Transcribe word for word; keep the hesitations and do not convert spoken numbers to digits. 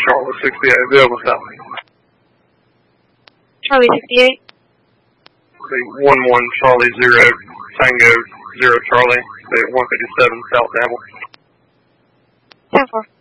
Charlie sixty-eight, available south. Charlie sixty-eight. Okay, one one Charlie zero Tango zero Charlie. Stay at one fifty-seven South Amble. ten four.